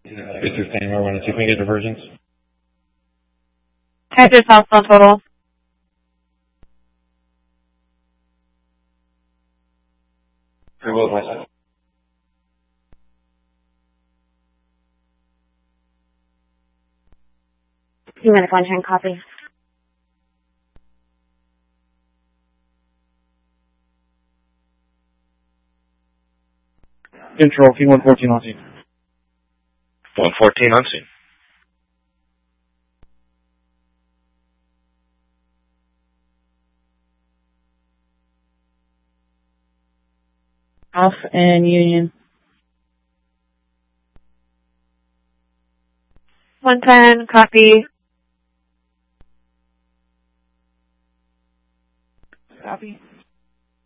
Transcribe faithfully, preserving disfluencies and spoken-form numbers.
It's your thing. I want to see if we can get diversions. Type yourself on total. Very well, my side. Human one ten copy. Control, King one fourteen on scene. one fourteen on scene. Off and Union. one ten, copy. Copy.